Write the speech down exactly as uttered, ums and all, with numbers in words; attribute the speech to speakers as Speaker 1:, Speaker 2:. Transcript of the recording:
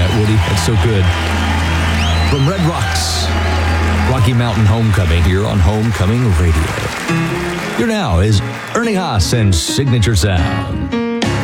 Speaker 1: that, Woody. That's so good. From Red Rocks, Rocky Mountain Homecoming here on Homecoming Radio. Here now is Ernie Haas and Signature Sound.